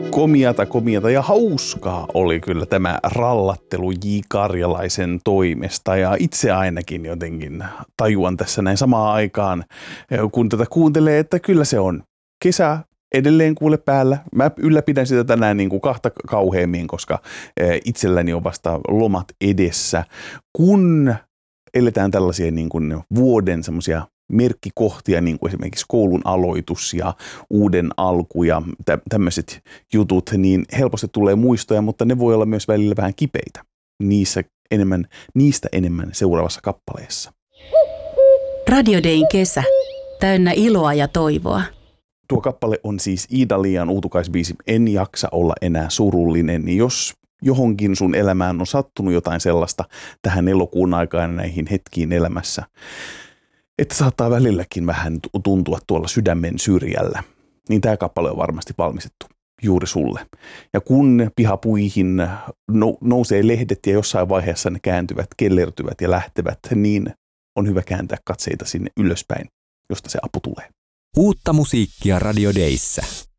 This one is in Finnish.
Komiata ja hauskaa oli kyllä tämä rallattelu J. Karjalaisen toimesta ja itse ainakin jotenkin tajuan tässä näin samaan aikaan, kun tätä kuuntelee, että kyllä se on kesä edelleen kuule päällä. Mä ylläpidän sitä tänään niin kuin kahta kauheammin, koska itselläni on vasta lomat edessä, kun eletään tällaisia niin kuin vuoden semmoisia merkkikohtia, niin kuin esimerkiksi koulun aloitus ja uuden alku ja tämmöiset jutut, niin helposti tulee muistoja, mutta ne voi olla myös välillä vähän kipeitä. Niistä enemmän seuraavassa kappaleessa. Radio Dayn kesä, täynnä iloa ja toivoa. Tuo kappale on siis Iida-Liian uutukaisbiisi En jaksa olla enää surullinen, niin jos johonkin sun elämään on sattunut jotain sellaista tähän elokuun aikaan näihin hetkiin elämässä, että saattaa välilläkin vähän tuntua tuolla sydämen syrjällä, niin tämä kappale on varmasti valmistettu juuri sulle. Ja kun pihapuihin nousee lehdet ja jossain vaiheessa ne kääntyvät, kellertyvät ja lähtevät, niin on hyvä kääntää katseita sinne ylöspäin, josta se apu tulee. Uutta musiikkia Radio Dayssä.